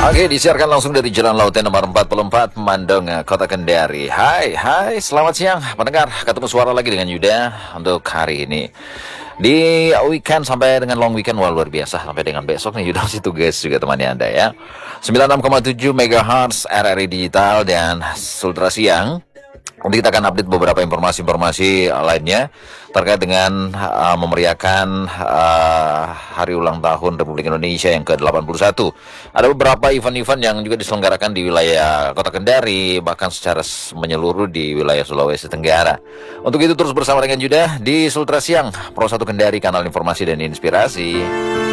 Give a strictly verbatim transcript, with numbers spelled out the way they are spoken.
Oke, disiarkan langsung dari Jalan Laut nomor empat puluh empat, Mandong, Kota Kendari. Hai, hai, selamat siang pendengar. Ketemu suara lagi dengan Yuda untuk hari ini. Di weekend sampai dengan long weekend, wah luar biasa. Sampai dengan besok nih Yuda masih tugas juga temani Anda ya. sembilan puluh enam koma tujuh megahertz R R I Digital dan Sultra Siang. Nanti kita akan update beberapa informasi-informasi lainnya terkait dengan uh, memeriahkan uh, hari ulang tahun Republik Indonesia yang ke delapan puluh satu. Ada beberapa event-event yang juga diselenggarakan di wilayah Kota Kendari, bahkan secara menyeluruh di wilayah Sulawesi Tenggara. Untuk itu terus bersama dengan Yuda di Sultra Siang, Pro satu Kendari, kanal informasi dan inspirasi.